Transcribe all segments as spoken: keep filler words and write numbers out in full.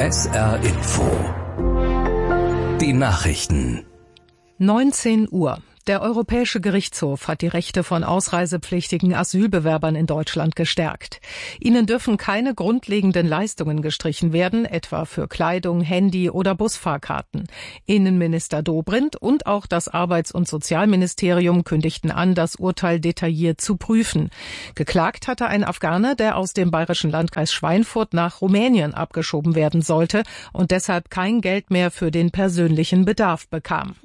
S R Info. Die Nachrichten. neunzehn Uhr. Der Europäische Gerichtshof hat die Rechte von ausreisepflichtigen Asylbewerbern in Deutschland gestärkt. Ihnen dürfen keine grundlegenden Leistungen gestrichen werden, etwa für Kleidung, Handy oder Busfahrkarten. Innenminister Dobrindt und auch das Arbeits- und Sozialministerium kündigten an, das Urteil detailliert zu prüfen. Geklagt hatte ein Afghane, der aus dem bayerischen Landkreis Schweinfurt nach Rumänien abgeschoben werden sollte und deshalb kein Geld mehr für den persönlichen Bedarf bekam.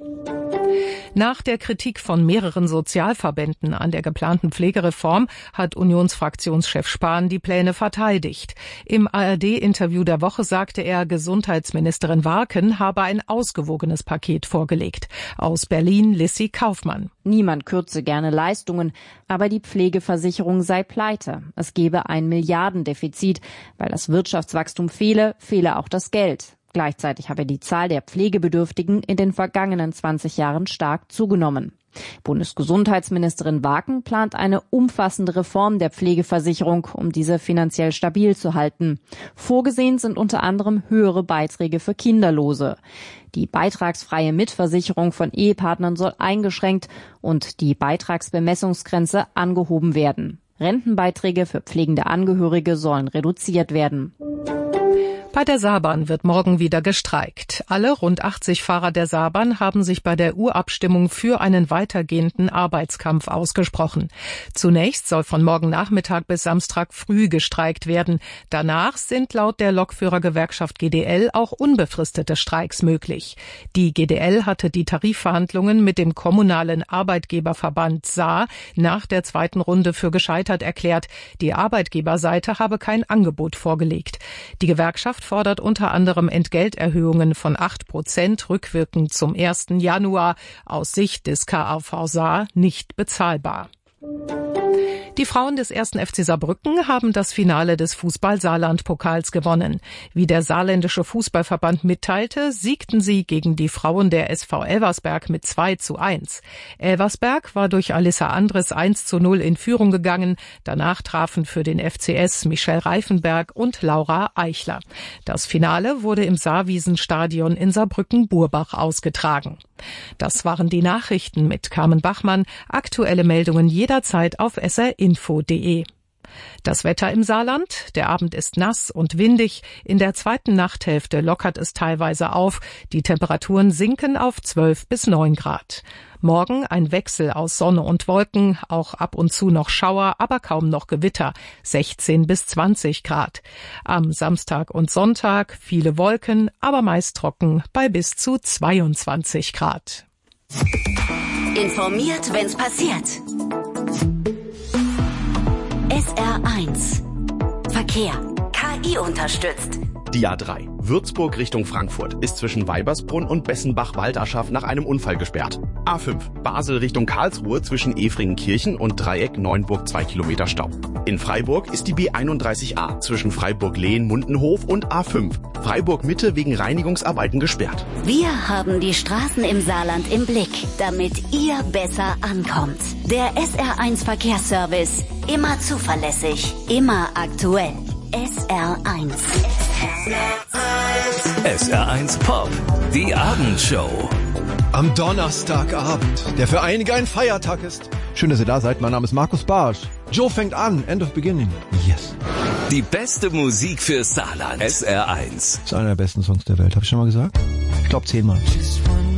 Nach der Kritik von mehreren Sozialverbänden an der geplanten Pflegereform hat Unionsfraktionschef Spahn die Pläne verteidigt. Im A R D-Interview der Woche sagte er, Gesundheitsministerin Warken habe ein ausgewogenes Paket vorgelegt. Aus Berlin Lissy Kaufmann. Niemand kürze gerne Leistungen, aber die Pflegeversicherung sei pleite. Es gebe ein Milliardendefizit, weil das Wirtschaftswachstum fehle, fehle auch das Geld. Gleichzeitig habe die Zahl der Pflegebedürftigen in den vergangenen zwanzig Jahren stark zugenommen. Bundesgesundheitsministerin Warken plant eine umfassende Reform der Pflegeversicherung, um diese finanziell stabil zu halten. Vorgesehen sind unter anderem höhere Beiträge für Kinderlose. Die beitragsfreie Mitversicherung von Ehepartnern soll eingeschränkt und die Beitragsbemessungsgrenze angehoben werden. Rentenbeiträge für pflegende Angehörige sollen reduziert werden. Bei der Saarbahn wird morgen wieder gestreikt. Alle rund achtzig Fahrer der Saarbahn haben sich bei der Urabstimmung für einen weitergehenden Arbeitskampf ausgesprochen. Zunächst soll von morgen Nachmittag bis Samstag früh gestreikt werden. Danach sind laut der Lokführergewerkschaft G D L auch unbefristete Streiks möglich. Die G D L hatte die Tarifverhandlungen mit dem kommunalen Arbeitgeberverband S A nach der zweiten Runde für gescheitert erklärt. Die Arbeitgeberseite habe kein Angebot vorgelegt. Die Gewerkschaft fordert unter anderem Entgelterhöhungen von acht Prozent rückwirkend zum ersten Januar, aus Sicht des K A V S A nicht bezahlbar. Die Frauen des ersten F C Saarbrücken haben das Finale des Fußball-Saarland-Pokals gewonnen. Wie der saarländische Fußballverband mitteilte, siegten sie gegen die Frauen der S V Elversberg mit zwei zu eins. Elversberg war durch Alissa Andres eins zu null in Führung gegangen. Danach trafen für den F C S Michelle Reifenberg und Laura Eichler. Das Finale wurde im Saarwiesenstadion in Saarbrücken-Burbach ausgetragen. Das waren die Nachrichten mit Carmen Bachmann. Aktuelle Meldungen jederzeit auf s r info punkt d e. Das Wetter im Saarland. Der Abend ist nass und windig. In der zweiten Nachthälfte lockert es teilweise auf. Die Temperaturen sinken auf zwölf bis neun Grad. Morgen ein Wechsel aus Sonne und Wolken, auch ab und zu noch Schauer, aber kaum noch Gewitter, sechzehn bis zwanzig Grad. Am Samstag und Sonntag viele Wolken, aber meist trocken bei bis zu zweiundzwanzig Grad. Informiert, wenn's passiert. S R eins. Verkehr. K I unterstützt. Die A drei. Würzburg Richtung Frankfurt ist zwischen Weibersbrunn und Bessenbach-Waldaschaf nach einem Unfall gesperrt. A fünf. Basel Richtung Karlsruhe zwischen Efringenkirchen und Dreieck Neuenburg zwei Kilometer Stau. In Freiburg ist die B einunddreißig a zwischen Freiburg-Lehn-Mundenhof und A fünf. Freiburg-Mitte wegen Reinigungsarbeiten gesperrt. Wir haben die Straßen im Saarland im Blick, damit ihr besser ankommt. Der S R eins Verkehrsservice. Immer zuverlässig, immer aktuell. S R eins. S R eins Pop, die Abendshow. Am Donnerstagabend, der für einige ein Feiertag ist. Schön, dass ihr da seid. Mein Name ist Markus Barsch. Joe fängt an. End of beginning. Yes. Die beste Musik für Saarland. S R eins. Das ist einer der besten Songs der Welt. Hab ich schon mal gesagt? Ich glaube zehnmal.